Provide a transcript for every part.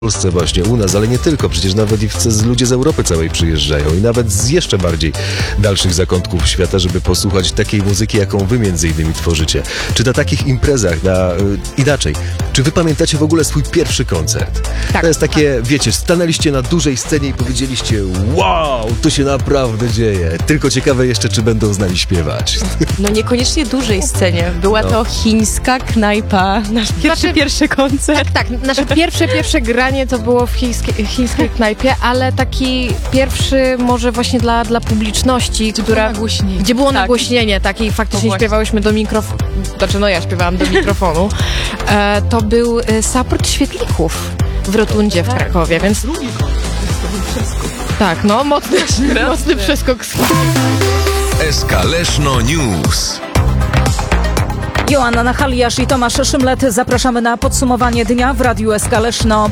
Polsce właśnie, u nas, ale nie tylko. Przecież nawet ludzie z Europy całej przyjeżdżają i nawet z jeszcze bardziej dalszych zakątków świata, żeby posłuchać takiej muzyki, jaką wy między innymi tworzycie. Czy na takich imprezach, inaczej, czy wy pamiętacie w ogóle swój pierwszy koncert? Tak. To jest takie, wiecie, stanęliście na dużej scenie i powiedzieliście, wow, to się naprawdę dzieje. Tylko ciekawe jeszcze, czy będą z nami śpiewać. No niekoniecznie dużej scenie. Była to chińska knajpa, nasz pierwszy koncert. Tak, nasze pierwsze granie to było w chińskiej knajpie, ale taki pierwszy może właśnie dla publiczności, gdzie było nagłośnienie, tak, i faktycznie śpiewałyśmy do mikrofonu, znaczy no ja śpiewałam do mikrofonu, to był support świetlików w Rotundzie w Krakowie, więc... Tak, no, mocny przeskok. SK Leszno News. Joanna Nachaliasz i Tomasz Szymlet. Zapraszamy na podsumowanie dnia w Radiu SK Leszno.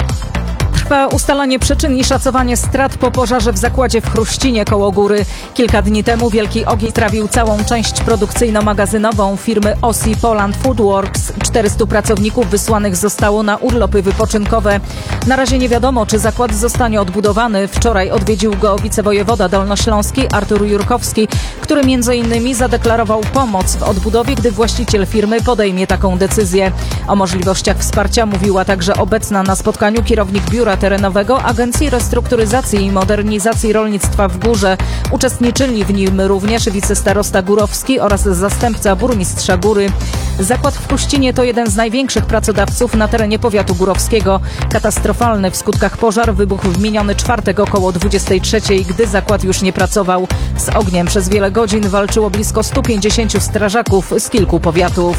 Trwa ustalanie przyczyn i szacowanie strat po pożarze w zakładzie w Chruścinie koło Góry. Kilka dni temu wielki ogień trawił całą część produkcyjno-magazynową firmy OSI Poland Foodworks. 400 pracowników wysłanych zostało na urlopy wypoczynkowe. Na razie nie wiadomo, czy zakład zostanie odbudowany. Wczoraj odwiedził go wicewojewoda dolnośląski Artur Jurkowski, który m.in. zadeklarował pomoc w odbudowie, gdy właściciel firmy podejmie taką decyzję. O możliwościach wsparcia mówiła także obecna na spotkaniu kierownik biura terenowego Agencji Restrukturyzacji i Modernizacji Rolnictwa w Górze. Uczestniczyli w nim również wicestarosta Górowski oraz zastępca burmistrza Góry. Zakład w Chruścinie to jeden z największych pracodawców na terenie powiatu górowskiego. Katastrofalny w skutkach pożar wybuchł w miniony czwartek około 23:00, gdy zakład już nie pracował. Z ogniem przez wiele godzin walczyło blisko 150 strażaków z kilku powiatów.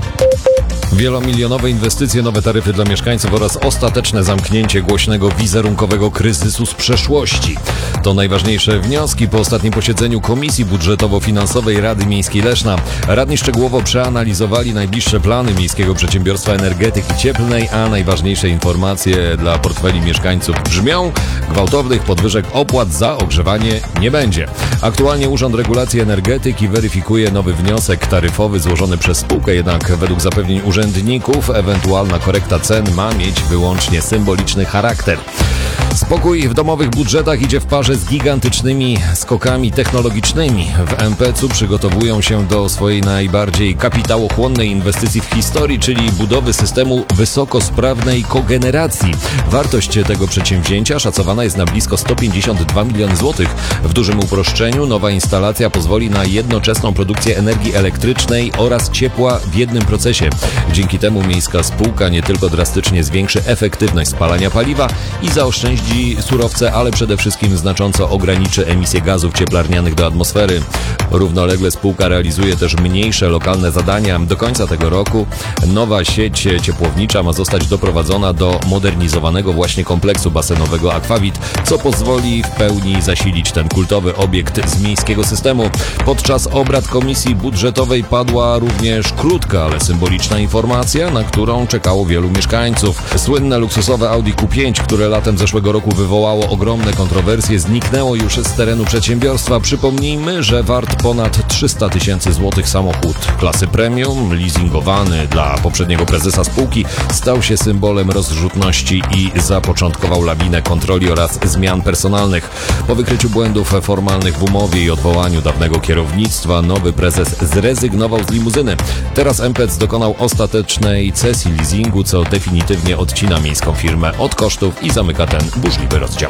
Wielomilionowe inwestycje, nowe taryfy dla mieszkańców oraz ostateczne zamknięcie głośnego wizerunkowego kryzysu z przeszłości. To najważniejsze wnioski po ostatnim posiedzeniu Komisji Budżetowo-Finansowej Rady Miejskiej Leszna. Radni szczegółowo przeanalizowali najbliższe plany Miejskiego Przedsiębiorstwa Energetyki Cieplnej, a najważniejsze informacje dla portfeli mieszkańców brzmią: gwałtownych podwyżek opłat za ogrzewanie nie będzie. Aktualnie Urząd Regulacji Energetyki weryfikuje nowy wniosek taryfowy złożony przez spółkę, jednak według zapewnień urzędników ewentualna korekta cen ma mieć wyłącznie symboliczny charakter. Spokój w domowych budżetach idzie w parze z gigantycznymi skokami technologicznymi. W MPC-u przygotowują się do swojej najbardziej kapitałochłonnej inwestycji w historii, czyli budowy systemu wysokosprawnej kogeneracji. Wartość tego przedsięwzięcia szacowana jest na blisko 152 miliony złotych. W dużym uproszczeniu nowa instalacja pozwoli na jednoczesną produkcję energii elektrycznej oraz ciepła w jednym procesie. Dzięki temu miejska spółka nie tylko drastycznie zwiększy efektywność spalania paliwa i zaoszczędzi surowce, ale przede wszystkim znacząco ograniczy emisję gazów cieplarnianych do atmosfery. Równolegle spółka realizuje też mniejsze lokalne zadania. Do końca tego roku nowa sieć ciepłownicza ma zostać doprowadzona do modernizowanego właśnie kompleksu basenowego Aquavit, co pozwoli w pełni zasilić ten kultowy obiekt z miejskiego systemu. Podczas obrad Komisji Budżetowej padła również krótka, ale symboliczna informacja, na którą czekało wielu mieszkańców. Słynne luksusowe Audi Q5, które latem zeszłego roku wywołało ogromne kontrowersje, zniknęło już z terenu przedsiębiorstwa. Przypomnijmy, że wart ponad 300 tysięcy złotych samochód klasy premium, leasingowany dla poprzedniego prezesa spółki, stał się symbolem rozrzutności i zapoczątkował lawinę kontroli oraz zmian personalnych. Po wykryciu błędów formalnych w umowie i odwołaniu dawnego kierownictwa, nowy prezes zrezygnował z limuzyny. Teraz MPC dokonał ostatecznej cesji leasingu, co definitywnie odcina miejską firmę od kosztów i zamyka ten burzliwy rozdział.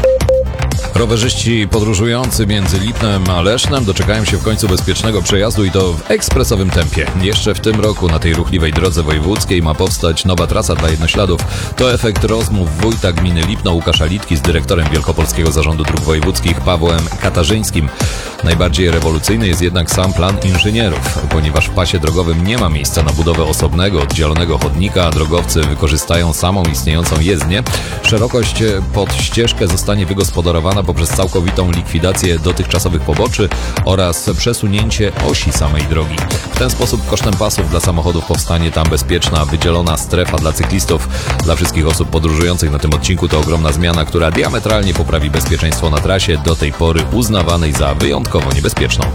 Rowerzyści podróżujący między Lipnem a Lesznem doczekają się w końcu bezpiecznego przejazdu i to w ekspresowym tempie. Jeszcze w tym roku na tej ruchliwej drodze wojewódzkiej ma powstać nowa trasa dla jednośladów. To efekt rozmów wójta gminy Lipno Łukasza Litki z dyrektorem Wielkopolskiego Zarządu Dróg Wojewódzkich Pawłem Katarzyńskim. Najbardziej rewolucyjny jest jednak sam plan inżynierów, ponieważ w pasie drogowym nie ma miejsca na budowę osobnego, oddzielonego chodnika, a drogowcy wykorzystają samą istniejącą jezdnię. Szerokość pod ścieżkę zostanie wygospodarowana poprzez całkowitą likwidację dotychczasowych poboczy oraz przesunięcie osi samej drogi. W ten sposób kosztem pasów dla samochodów powstanie tam bezpieczna, wydzielona strefa dla cyklistów. Dla wszystkich osób podróżujących na tym odcinku to ogromna zmiana, która diametralnie poprawi bezpieczeństwo na trasie, do tej pory uznawanej za wyjątkowo niebezpieczną.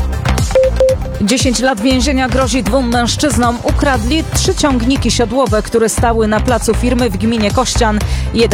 10 lat więzienia grozi 2 mężczyznom. Ukradli 3 ciągniki siodłowe, które stały na placu firmy w gminie Kościan.